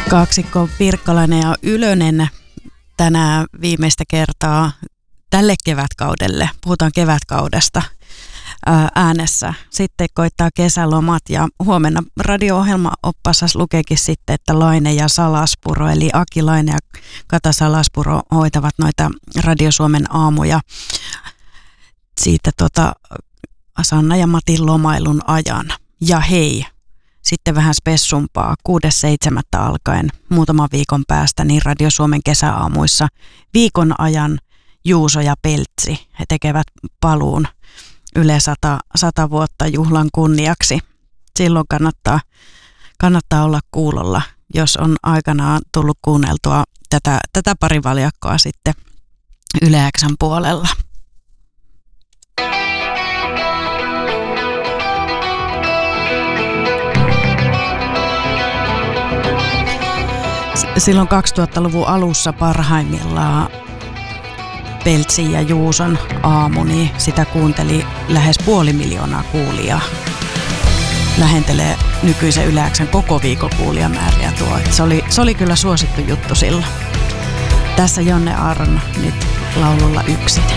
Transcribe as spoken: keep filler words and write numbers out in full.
Kaksikko Pirkkalainen ja Ylönen tänään viimeistä kertaa tälle kevätkaudelle. Puhutaan kevätkaudesta äänessä. Sitten koittaa kesälomat ja huomenna radio-ohjelma oppassas lukeekin sitten, että Laine ja Salaspuro, eli Aki Laine ja Kata Salaspuro hoitavat noita Radio Suomen aamuja siitä tota Sanna ja Matin lomailun ajan. Ja hei, sitten vähän spessumpaa, kuudes seitsemättä alkaen muutaman viikon päästä niin Radio Suomen kesäaamuissa viikon ajan Juuso ja Peltsi. He tekevät paluun Yle sata, sata vuotta juhlan kunniaksi. Silloin kannattaa, kannattaa olla kuulolla, jos on aikanaan tullut kuunneltua tätä, tätä parivaljakkoa sitten Yle X:n puolella. Silloin kaksituhattaluvun alussa parhaimmillaan Peltsin ja Juuson aamu, niin sitä kuunteli lähes puoli miljoonaa kuulijaa. Lähentelee nykyisen Yle X:n koko viikon kuulijamääriä tuo. Se oli, se oli kyllä suosittu juttu silloin. Tässä Jonne Aaron nyt laululla Yksin.